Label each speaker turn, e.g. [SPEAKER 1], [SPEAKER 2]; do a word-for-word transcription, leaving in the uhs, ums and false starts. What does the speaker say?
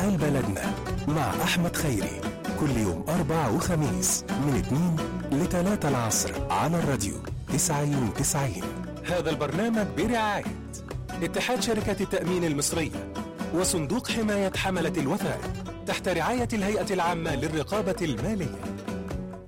[SPEAKER 1] حال بلدنا مع أحمد خيري، كل يوم أربع وخميس من اثنين لثلاثة العصر على الراديو تسعين تسعين. هذا البرنامج برعاية اتحاد شركة التأمين المصرية وصندوق حماية حملة الوثائق تحت رعاية الهيئة العامة للرقابة المالية.